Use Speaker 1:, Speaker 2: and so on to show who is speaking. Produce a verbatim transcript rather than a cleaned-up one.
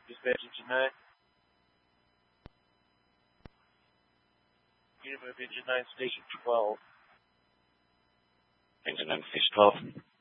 Speaker 1: Dispatch engine nine. Unit move engine nine, station twelve.
Speaker 2: Engine nine, station twelve.